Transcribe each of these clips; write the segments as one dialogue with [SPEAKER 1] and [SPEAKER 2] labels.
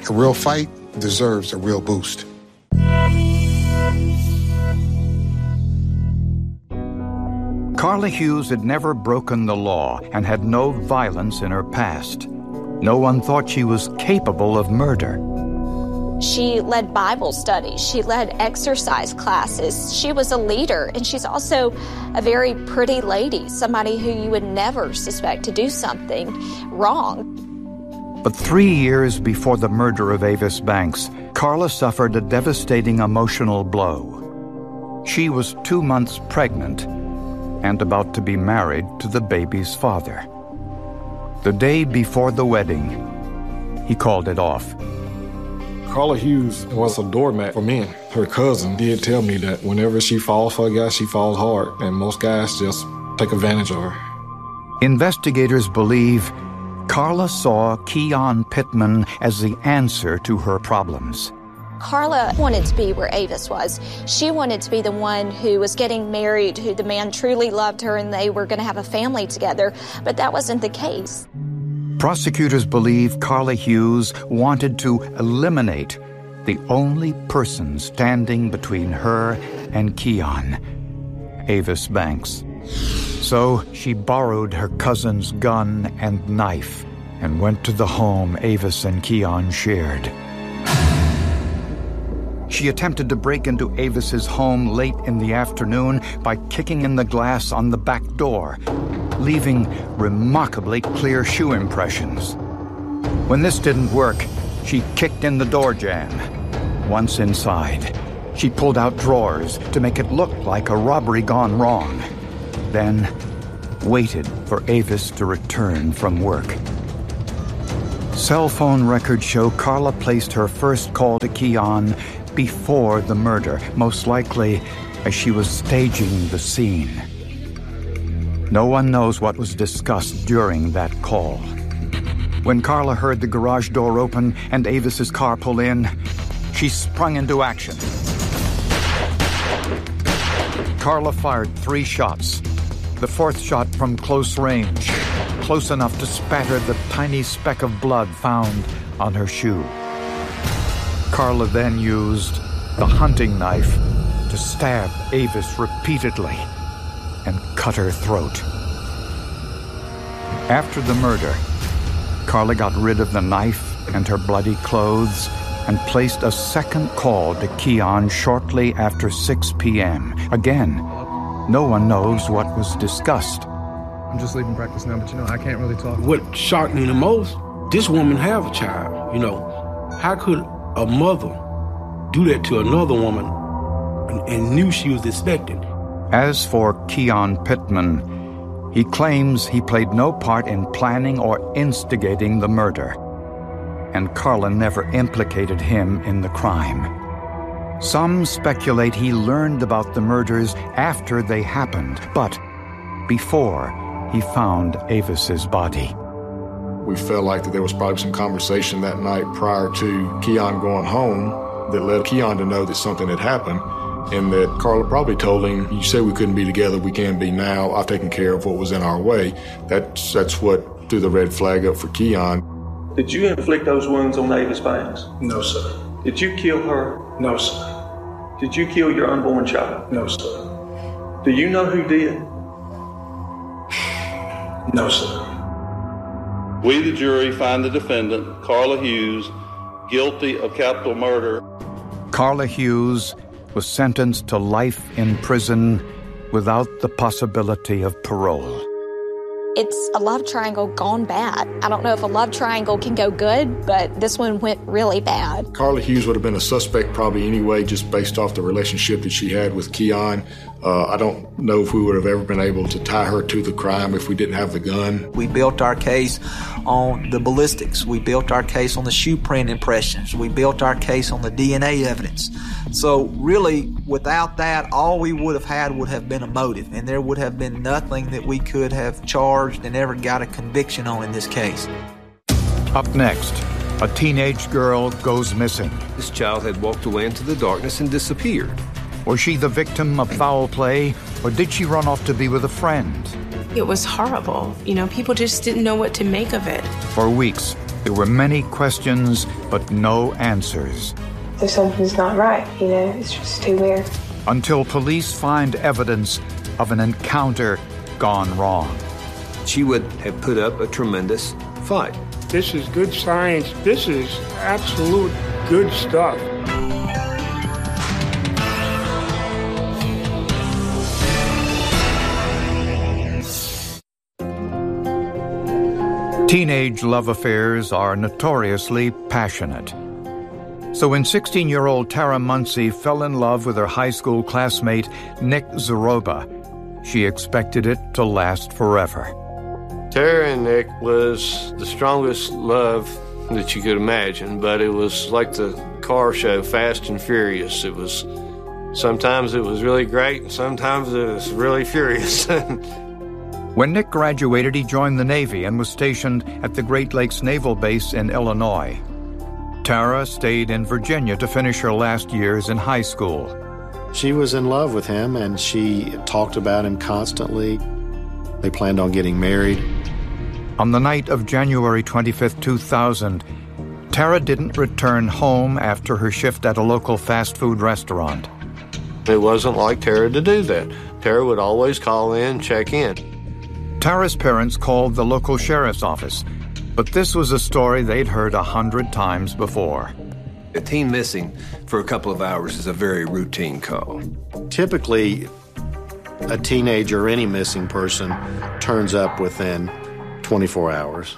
[SPEAKER 1] A real fight deserves a real boost.
[SPEAKER 2] Carla Hughes had never broken the law and had no violence in her past. No one thought she was capable of murder.
[SPEAKER 3] She led Bible studies. She led exercise classes. She was a leader, and she's also a very pretty lady, somebody who you would never suspect to do something wrong.
[SPEAKER 2] But 3 years before the murder of Avis Banks, Carla suffered a devastating emotional blow. She was 2 months pregnant and about to be married to the baby's father. The day before the wedding, he called it off.
[SPEAKER 4] Carla Hughes was a doormat for men. Her cousin did tell me that whenever she falls for a guy, she falls hard, and most guys just take advantage of her.
[SPEAKER 2] Investigators believe Carla saw Keon Pittman as the answer to her problems.
[SPEAKER 3] Carla wanted to be where Avis was. She wanted to be the one who was getting married, who the man truly loved her, and they were going to have a family together. But that wasn't the case.
[SPEAKER 2] Prosecutors believe Carla Hughes wanted to eliminate the only person standing between her and Keon, Avis Banks. So she borrowed her cousin's gun and knife and went to the home Avis and Keon shared. She attempted to break into Avis's home late in the afternoon by kicking in the glass on the back door, leaving remarkably clear shoe impressions. When this didn't work, she kicked in the door jamb. Once inside, she pulled out drawers to make it look like a robbery gone wrong, then waited for Avis to return from work. Cell phone records show Carla placed her first call to Keon before the murder, most likely as she was staging the scene. No one knows what was discussed during that call. When Carla heard the garage door open and Avis's car pull in, she sprung into action. Carla fired 3 shots, the 4th shot from close range, close enough to spatter the tiny speck of blood found on her shoe. Carla then used the hunting knife to stab Avis repeatedly and cut her throat. After the murder, Carla got rid of the knife and her bloody clothes and placed a second call to Keon shortly after 6 p.m. Again, no one knows what was discussed.
[SPEAKER 5] I'm just leaving practice now, but I can't really talk.
[SPEAKER 6] What shocked me the most, this woman have a child, How could a mother do that to another woman and knew she was expected?
[SPEAKER 2] As for Keon Pittman, he claims he played no part in planning or instigating the murder, and Carla never implicated him in the crime. Some speculate he learned about the murders after they happened, but before he found Avis's body.
[SPEAKER 4] We felt like that there was probably some conversation that night prior to Keon going home that led Keon to know that something had happened, and that Carla probably told him, "You said we couldn't be together, we can be now. I've taken care of what was in our way." That's what threw the red flag up for Keon.
[SPEAKER 7] Did you inflict those wounds on Avis Banks?
[SPEAKER 4] No, sir.
[SPEAKER 7] Did you kill her?
[SPEAKER 4] No, sir.
[SPEAKER 7] Did you kill your unborn child?
[SPEAKER 4] No, sir.
[SPEAKER 7] Do you know who did?
[SPEAKER 4] No, sir.
[SPEAKER 8] We, the jury, find the defendant, Carla Hughes, guilty of capital murder.
[SPEAKER 2] Carla Hughes was sentenced to life in prison without the possibility of parole.
[SPEAKER 3] It's a love triangle gone bad. I don't know if a love triangle can go good, but this one went really bad.
[SPEAKER 4] Carla Hughes would have been a suspect probably anyway, just based off the relationship that she had with Keon. I don't know if we would have ever been able to tie her to the crime if we didn't have the gun.
[SPEAKER 9] We built our case on the ballistics. We built our case on the shoe print impressions. We built our case on the DNA evidence. So really, without that, all we would have had would have been a motive, and there would have been nothing that we could have charged and ever got a conviction on in this case.
[SPEAKER 2] Up next, a teenage girl goes missing.
[SPEAKER 10] This child had walked away into the darkness and disappeared.
[SPEAKER 2] Was she the victim of foul play, or did she run off to be with a friend?
[SPEAKER 11] It was horrible. People just didn't know what to make of it.
[SPEAKER 2] For weeks, There were many questions, but no answers.
[SPEAKER 11] So something's not right, it's just too weird.
[SPEAKER 2] Until police find evidence of an encounter gone wrong.
[SPEAKER 10] She would have put up a tremendous fight.
[SPEAKER 12] This is good science. This is absolute good stuff.
[SPEAKER 2] Teenage love affairs are notoriously passionate. So when 16-year-old Tara Muncy fell in love with her high school classmate, Nick Zaroba, she expected it to last forever.
[SPEAKER 13] Tara and Nick was the strongest love that you could imagine, but it was like the car show, Fast and Furious. Sometimes it was really great, and sometimes it was really furious.
[SPEAKER 2] When Nick graduated, he joined the Navy and was stationed at the Great Lakes Naval Base in Illinois. Tara stayed in Virginia to finish her last years in high school.
[SPEAKER 14] She was in love with him, and she talked about him constantly. They planned on getting married.
[SPEAKER 2] On the night of January 25, 2000, Tara didn't return home after her shift at a local fast food restaurant.
[SPEAKER 13] It wasn't like Tara to do that. Tara would always call in, check in.
[SPEAKER 2] Tara's parents called the local sheriff's office, but this was a story they'd heard 100 times before.
[SPEAKER 10] A teen missing for a couple of hours is a very routine call.
[SPEAKER 14] Typically, a teenager or any missing person turns up within 24 hours.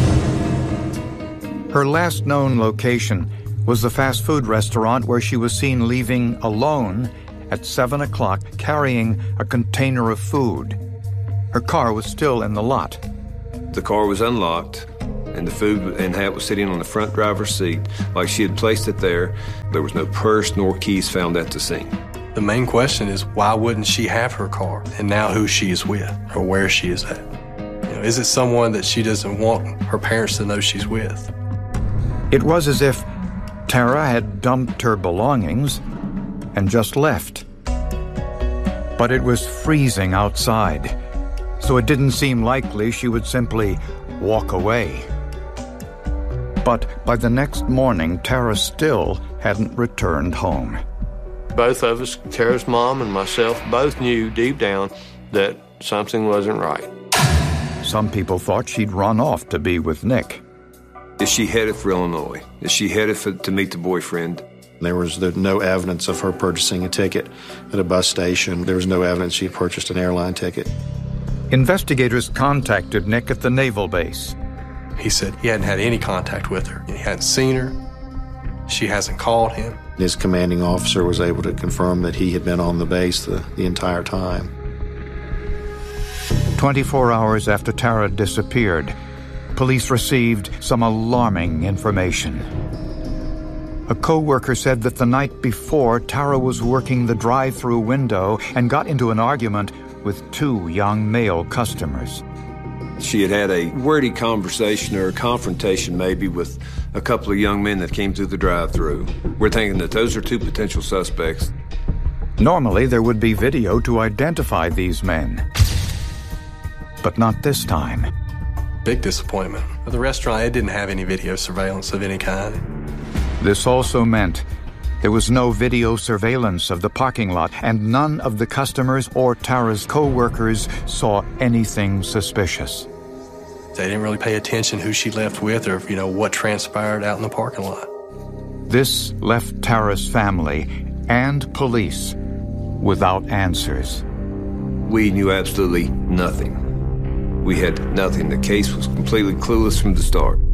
[SPEAKER 2] Her last known location was the fast food restaurant where she was seen leaving alone at 7 o'clock carrying a container of food. Her car was still in the lot.
[SPEAKER 10] The car was unlocked, and the food and hat was sitting on the front driver's seat like she had placed it there. There was no purse nor keys found at the scene.
[SPEAKER 15] The main question is, why wouldn't she have her car and now who she is with or where she is at? Is it someone that she doesn't want her parents to know she's with?
[SPEAKER 2] It was as if Tara had dumped her belongings and just left. But it was freezing outside, so it didn't seem likely she would simply walk away. But by the next morning, Tara still hadn't returned home.
[SPEAKER 13] Both of us, Tara's mom and myself, both knew deep down that something wasn't right.
[SPEAKER 2] Some people thought she'd run off to be with Nick.
[SPEAKER 10] Is she headed for Illinois? Is she headed to meet the boyfriend?
[SPEAKER 14] There was no evidence of her purchasing a ticket at a bus station. There was no evidence she purchased an airline ticket.
[SPEAKER 2] Investigators contacted Nick at the naval base.
[SPEAKER 15] He said he hadn't had any contact with her. He hadn't seen her. She hasn't called him.
[SPEAKER 14] His commanding officer was able to confirm that he had been on the base the entire time.
[SPEAKER 2] 24 hours after Tara disappeared, police received some alarming information. A co-worker said that the night before, Tara was working the drive-through window and got into an argument with two young male customers.
[SPEAKER 10] She had had a wordy conversation or a confrontation maybe with a couple of young men that came through the drive-thru. We're thinking that those are two potential suspects.
[SPEAKER 2] Normally, there would be video to identify these men. But not this time.
[SPEAKER 15] Big disappointment. The restaurant, it didn't have any video surveillance of any kind.
[SPEAKER 2] This also meant there was no video surveillance of the parking lot, and none of the customers or Tara's co-workers saw anything suspicious.
[SPEAKER 15] They didn't really pay attention who she left with or, what transpired out in the parking lot.
[SPEAKER 2] This left Tara's family and police without answers.
[SPEAKER 10] We knew absolutely nothing. We had nothing. The case was completely clueless from the start.